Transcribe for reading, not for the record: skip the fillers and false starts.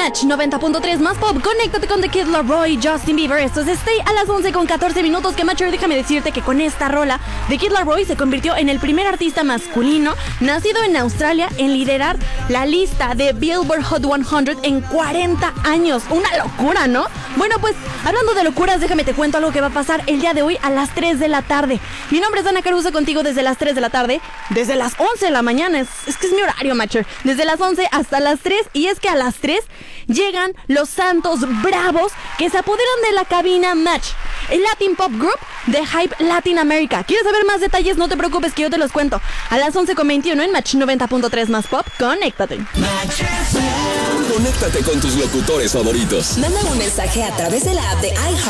Match 90.3 más pop. Conéctate con The Kid Laroi, Justin Bieber. Esto es Stay a las 11:14. Que Matcher, déjame decirte que con esta rola, The Kid Laroi se convirtió en el primer artista masculino nacido en Australia en liderar la lista de Billboard Hot 100 en 40 años. Una locura, ¿no? Bueno, pues hablando de locuras, déjame te cuento algo que va a pasar el día de hoy a las 3 de la tarde. Mi nombre es Dana Caruso, contigo desde las 3 de la tarde, desde las 11 de la mañana. Es que es mi horario, Matcher. Desde las 11 hasta las 3. Y es que a las 3 llegan los Santos Bravos, que se apoderan de la cabina Match, el Latin Pop Group de Hype Latin America. ¿Quieres saber más detalles? No te preocupes que yo te los cuento. A las 11:21 en Match 90.3 más pop. Conéctate. Conéctate con tus locutores favoritos. Manda un mensaje a través de la app de iHeart